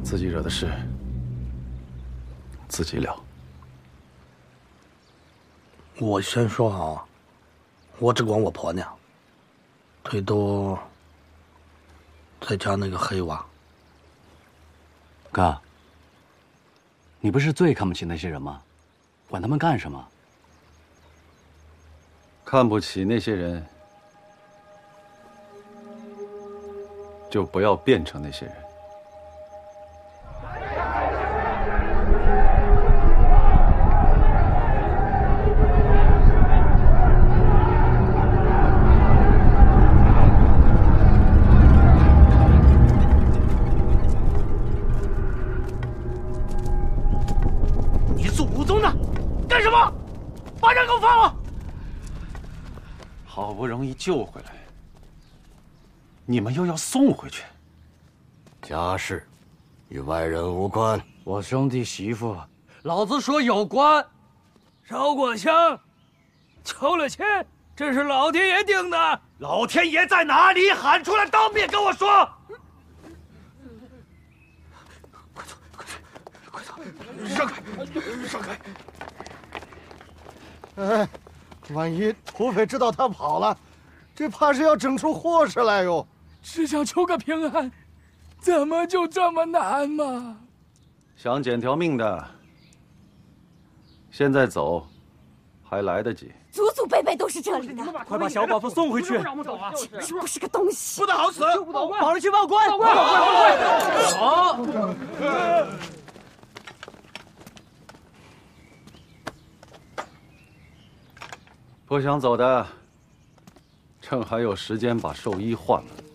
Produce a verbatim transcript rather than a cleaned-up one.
自己惹的事，自己了。 我先说啊，我只管我婆娘，最多再加那个黑娃。 哥，你不是最看不起那些人吗？管他们干什么？ 看不起那些人，就不要变成那些人。 你祖宗的，干什么？把人给我放了！ 好不容易救回来，你们又要送回去。 家事与外人无关。 我兄弟媳妇，老子说有关。 烧过香，求了签，这是老天爷定的。老天爷在哪里？喊出来，当面跟我说。快走，快走，快走！让开，让开！ 哎，万一土匪知道他跑了，这怕是要整出祸事来哟。 只想求个平安，怎么就这么难嘛？ 想捡条命的，现在走，还来得及。 祖祖辈辈都是这里的， 快把小寡妇送回去！ 简直不是个东西！ 不得好死！ 绑着去报官！ 报官！ 好。 不想走的，趁还有时间把寿衣换了。